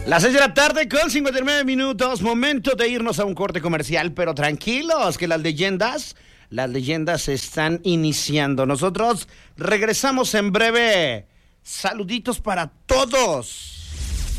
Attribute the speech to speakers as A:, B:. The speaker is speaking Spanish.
A: Las 6 de la tarde con 59 minutos, momento de irnos a un corte comercial, pero tranquilos, que las leyendas están iniciando. Nosotros regresamos en breve. Saluditos para todos.